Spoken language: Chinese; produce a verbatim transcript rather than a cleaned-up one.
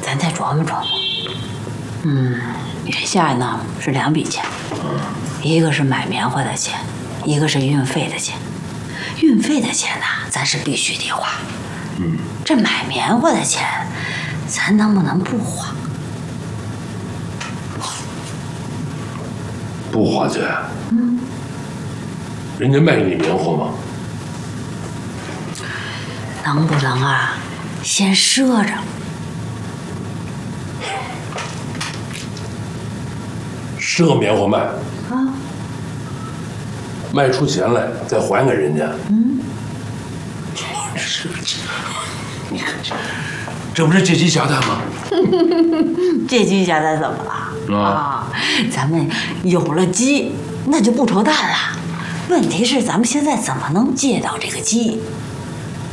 咱再琢磨琢磨。嗯，眼下呢是两笔钱，一个是买棉花的钱，一个是运费的钱。运费的钱呢，咱是必须得花。 嗯， 这买棉花的钱，咱能不能不花？ 不花钱？ 嗯， 人家卖你棉花吗？ 能不能啊，先赊着？ 赊棉花卖啊， 卖出钱来再还给人家。 嗯， 这这，你看这，这不是借鸡下蛋吗？ 借鸡下蛋怎么了？ 啊， 啊，咱们有了鸡，那就不愁蛋了。问题是咱们现在怎么能借到这个鸡？